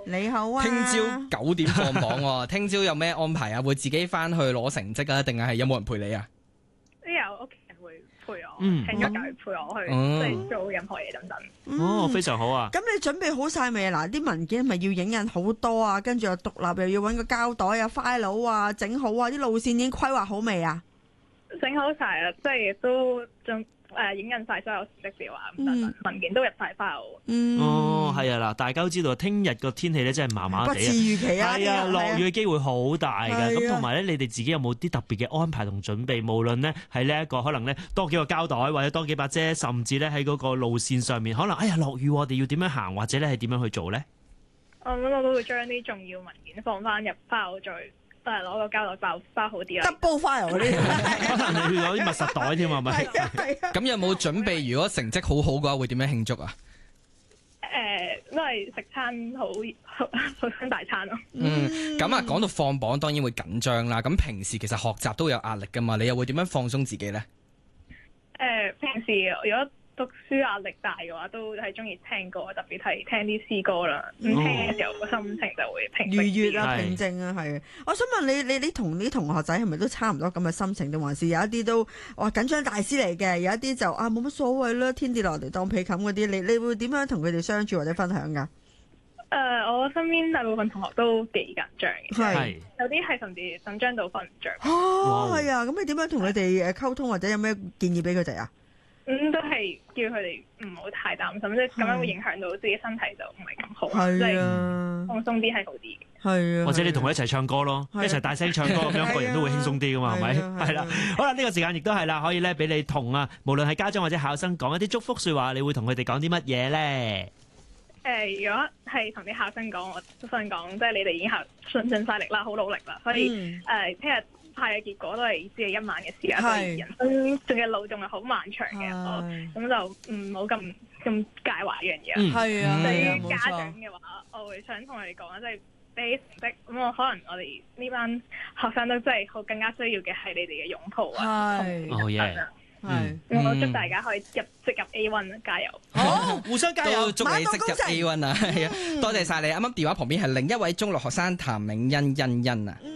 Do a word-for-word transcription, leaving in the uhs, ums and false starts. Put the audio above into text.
你好啊。 聽朝九點放榜喎，聽朝有咩安排啊？會自己翻去攞成績啊？定係有冇人陪你啊？ 都有屋企人會陪我， 嗯請咗假陪我去， 嗯即係做任何嘢等等。 哦，非常好啊！ 咁你準備好晒未啊？嗱，啲文件係咪要影印好多啊？跟住又獨立，又要揾個膠袋啊、file 啊，整好啊，啲路線已經規劃好未啊？ 整好晒啦，即係都仲誒影印晒所有成績表啊，咁等等文件都入晒 file。 嗯， 哦，係啊，嗱，大家都知道聽日個天氣咧真係麻麻地不似預期啊， 係啊， 呢個落雨嘅機會好大㗎。 係啊咁同埋咧，你哋自己有冇啲特別嘅安排同準備？無論咧喺呢一個可能咧多幾個膠袋，或者多幾把遮，甚至咧喺嗰個路線上面，可能哎呀落雨，我哋要點樣行，或者咧係點樣去做咧？ 我諗我都會將啲重要文件放翻入 file，再誒攞個膠袋包包好啲啦。 double file 嗰啲， 可能你要攞啲密實袋添係咪？ 係啊係啊。 咁有冇準備？如果成績好好嘅話，會點樣慶祝啊？ 誒，都係食餐好好好餐大餐咯。 嗯，咁啊，講到放榜，當然會緊張啦。咁平時其實學習都有壓力噶嘛，你又會點樣放鬆自己呢？ 誒，平時如果讀書壓力大嘅話，都係中意聽歌，特別係聽啲詩歌啦。咁聽嘅時候個心情就會平靜啲。 愉悅啊， 係平靜啊，係。我想問你，你你同啲同學仔係咪都差唔多咁嘅心情，定還是有一啲都哇緊張大師嚟嘅，有一啲就啊冇乜所謂啦，天跌落嚟當被冚嗰啲，你你會點樣同佢哋相處或者分享㗎？ 誒，我身邊大部分同學都幾緊張嘅， 係有啲係甚至緊張到瞓唔着。 哦， 哇係啊，咁你點樣同佢哋誒溝通或者有咩建議俾佢哋啊？ 咁都係叫佢哋唔好太擔心，即係咁樣會影響到自己身體就唔係咁好，即係係啊， 放鬆啲係好啲嘅。 係啊， 或者你同佢一齊唱歌咯，一係啊齊大聲唱歌咁樣，個人都會輕鬆啲噶嘛，係咪？ 係啊係啊係啦，好啦，呢個時間亦都係啦，可以咧俾你同啊，無論係家長或者考生講一啲祝福説話，你會同佢哋講啲乜嘢咧？ 誒，如果係同啲考生講，我都想講，即係你哋已經係盡盡晒力啦，好努力啦，所以嗯誒，聽日派嘅結果都係只係一晚嘅時間， 係所以人生仲嘅路仲係好漫長嘅， 係我咁就唔好咁咁介懷呢樣嘢。 嗯係啊， 對係啊，冇於家長錯， 嘅話，我會想同佢哋講，即係俾成績咁，我可能我哋呢班學生都真係好更加需要嘅係你哋嘅擁抱啊， 係同哦耶人啊。 係。 咁我祝大家可以入即入 A one，加油！ 好， 互相加油都！祝你即入 A 一啊！係啊，多謝晒你。啱啱電話旁邊係另一位中六學生譚銘欣欣欣啊。